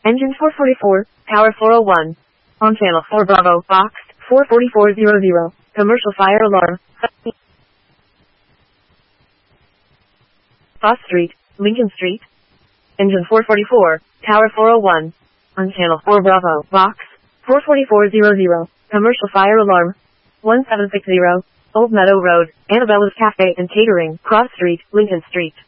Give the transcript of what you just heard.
Engine 444, Tower 401. On channel 4 Bravo, box 44400. Commercial fire alarm. Foss Street, Lincoln Street. Engine 444, Tower 401. On channel 4 Bravo, box 44400. Commercial fire alarm. 1760, Old Meadow Road, Annabella's Cafe and Catering, Cross Street, Lincoln Street.